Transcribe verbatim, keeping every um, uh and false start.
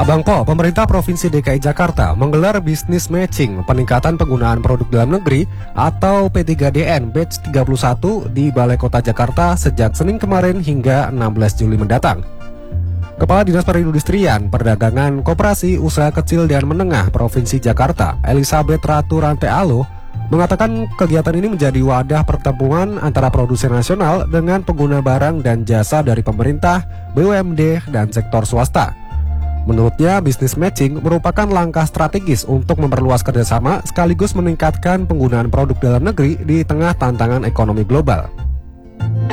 Bang Po, pemerintah Provinsi D K I Jakarta menggelar bisnis matching peningkatan penggunaan produk dalam negeri atau P tiga D N Batch tiga puluh satu di Balai Kota Jakarta sejak Senin kemarin hingga enam belas Juli mendatang. Kepala Dinas Perindustrian, Perdagangan, Koperasi, Usaha Kecil dan Menengah Provinsi Jakarta, Elizabeth Ratu Rante Alo, mengatakan kegiatan ini menjadi wadah pertemuan antara produsen nasional dengan pengguna barang dan jasa dari pemerintah, B U M D, dan sektor swasta. Menurutnya, bisnis matching merupakan langkah strategis untuk memperluas kerjasama sekaligus meningkatkan penggunaan produk dalam negeri di tengah tantangan ekonomi global.